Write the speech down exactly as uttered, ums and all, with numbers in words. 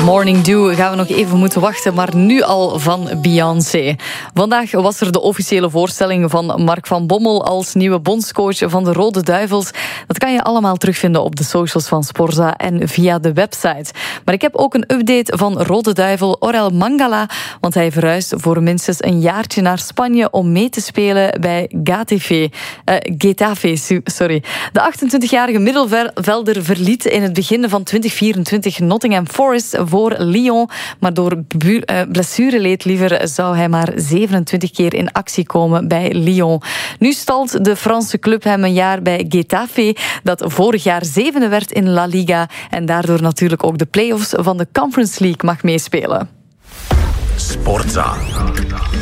Morning Dew gaan we nog even moeten wachten, maar nu al van Beyoncé. Vandaag was er de officiële voorstelling van Mark van Bommel als nieuwe bondscoach van de Rode Duivels. Dat kan je allemaal terugvinden op de socials van Sporza en via de website. Maar ik heb ook een update van Rode Duivel Orel Mangala, want hij verhuist voor minstens een jaartje naar Spanje om mee te spelen bij Getafe. Uh, Getafe, sorry. De achtentwintigjarige middenvelder verliet in het begin van twintig vierentwintig Nottingham Forest voor Lyon, maar door blessureleed liever zou hij maar zevenentwintig keer in actie komen bij Lyon. Nu stalt de Franse club hem een jaar bij Getafe, dat vorig jaar zevende werd in La Liga en daardoor natuurlijk ook de play-offs van de Conference League mag meespelen. Sportza.